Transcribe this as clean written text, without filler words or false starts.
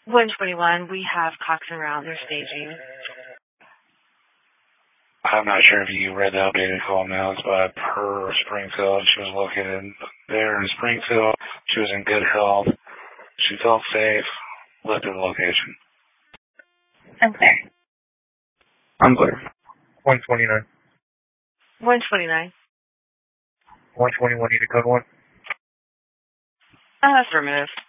121, we have Cox and Round. They're staging. I'm not sure if you read the updated call now. It's by Per Springfield. She was located there in Springfield. She was in good health. She felt safe. Left at the location. I'm clear. I'm clear. 129. 129. 121, need a code 1? Affirmative.